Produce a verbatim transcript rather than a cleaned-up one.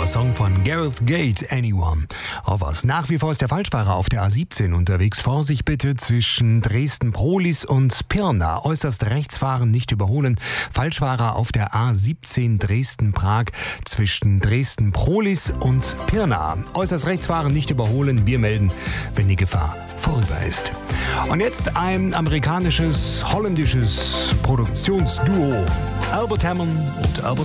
Super Song von Gareth Gate, Anyone of Us. Nach wie vor ist der Falschfahrer auf der A siebzehn unterwegs. Vorsicht bitte zwischen Dresden-Prohlis und Pirna. Äußerst rechts fahren, nicht überholen. Falschfahrer auf der A siebzehn Dresden-Prag zwischen Dresden-Prohlis und Pirna. Äußerst rechts fahren, nicht überholen. Wir melden, wenn die Gefahr vorüber ist. Und jetzt ein amerikanisches, holländisches Produktionsduo. Albert Hammond und Albert